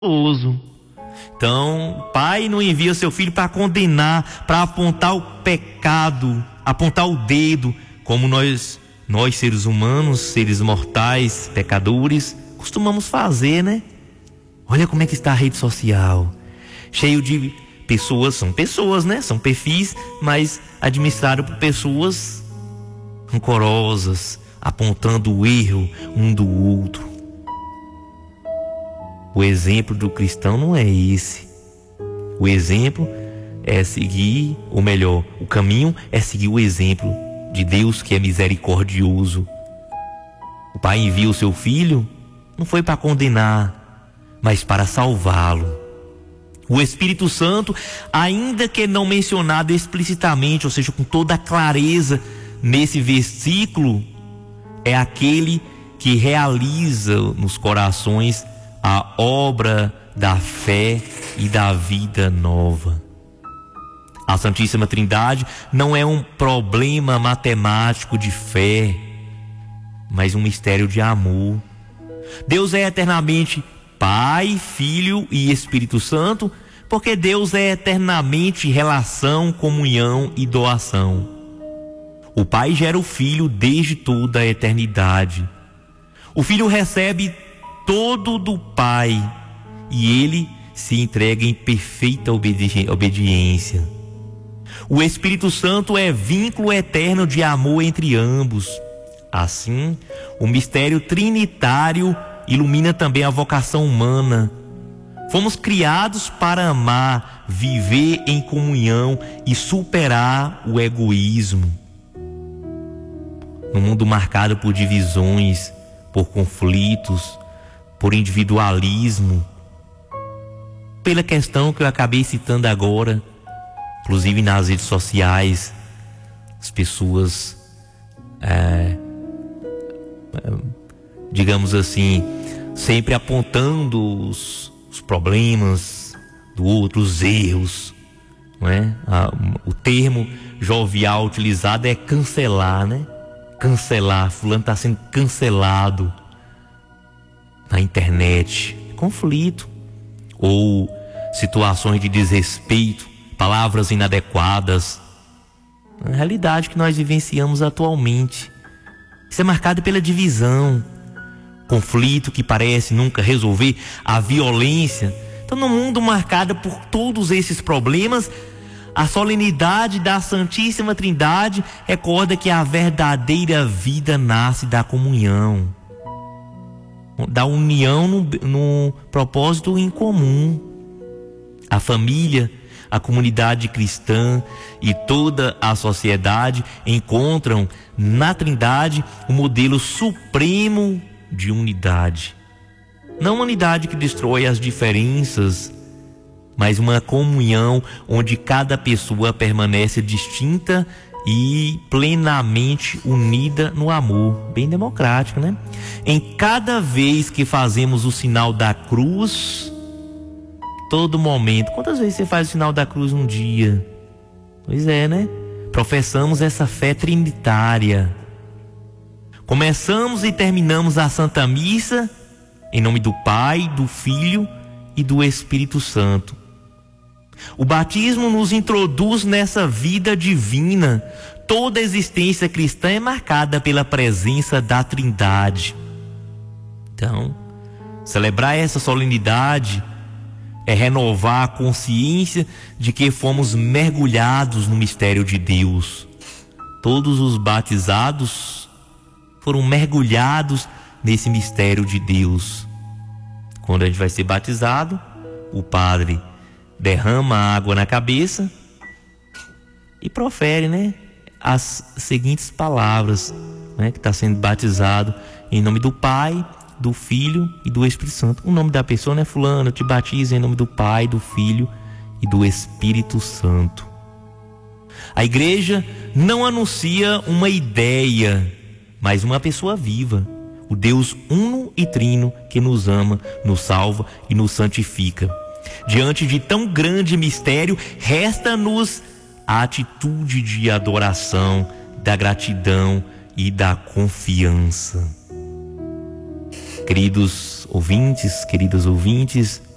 uso. Então, o pai não envia seu filho para condenar, para apontar o pecado, apontar o dedo, como nós seres humanos, seres mortais, pecadores, costumamos fazer, né? Olha como é que está a rede social, cheio de pessoas, são pessoas, né? São perfis, mas administrado por pessoas rancorosas, apontando o erro um do outro. O exemplo do cristão não é esse. O exemplo é seguir, ou melhor, o caminho é seguir o exemplo de Deus, que é misericordioso. O Pai envia o seu Filho, não foi para condenar, mas para salvá-lo. O Espírito Santo, ainda que não mencionado explicitamente, ou seja, com toda a clareza nesse versículo, é aquele que realiza nos corações a obra da fé e da vida nova. A Santíssima Trindade não é um problema matemático de fé, mas um mistério de amor. Deus é eternamente Pai, Filho e Espírito Santo, porque Deus é eternamente relação, comunhão e doação. O Pai gera o Filho desde toda a eternidade. O Filho recebe todo do Pai e ele se entrega em perfeita obediência. O Espírito Santo é vínculo eterno de amor entre ambos. Assim, o mistério trinitário ilumina também a vocação humana. Fomos criados para amar, viver em comunhão e superar o egoísmo. No mundo marcado por divisões, por conflitos, por individualismo, pela questão que eu acabei citando agora, inclusive nas redes sociais, as pessoas, digamos assim, sempre apontando os problemas do outro, os erros, não é? O termo jovial utilizado é cancelar, né? Cancelar, fulano está sendo cancelado na internet, conflito, ou situações de desrespeito, palavras inadequadas. A realidade que nós vivenciamos atualmente, isso é marcado pela divisão, conflito que parece nunca resolver, a violência. Então, no mundo marcado por todos esses problemas, a solenidade da Santíssima Trindade recorda que a verdadeira vida nasce da comunhão, da união no propósito em comum. A família, a comunidade cristã e toda a sociedade encontram na Trindade o modelo supremo de unidade. Não uma unidade que destrói as diferenças, mas uma comunhão onde cada pessoa permanece distinta e plenamente unida no amor, bem democrático, né? Em cada vez que fazemos o sinal da cruz, todo momento, quantas vezes você faz o sinal da cruz num dia? Pois é, né? Professamos essa fé trinitária. Começamos e terminamos a Santa Missa em nome do Pai, do Filho e do Espírito Santo. O batismo nos introduz nessa vida divina. Toda a existência cristã é marcada pela presença da Trindade. Então, celebrar essa solenidade é renovar a consciência de que fomos mergulhados no mistério de Deus. Todos os batizados foram mergulhados nesse mistério de Deus. Quando a gente vai ser batizado, o padre derrama água na cabeça e profere, né, as seguintes palavras, né, que está sendo batizado em nome do Pai, do Filho e do Espírito Santo. O nome da pessoa, né, fulano, eu te batizo em nome do Pai, do Filho e do Espírito Santo. A igreja não anuncia uma ideia, mas uma pessoa viva, o Deus uno e trino que nos ama, nos salva e nos santifica. Diante de tão grande mistério, resta-nos a atitude de adoração, da gratidão e da confiança. Queridos ouvintes, queridas ouvintes,